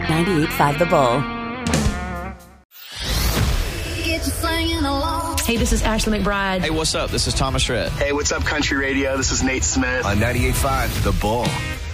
98.5 The Bull. Hey, this is Ashley McBride. Hey, what's up? This is Thomas Rhett. Hey, what's up, Country Radio? This is Nate Smith. On 98.5 The Bull.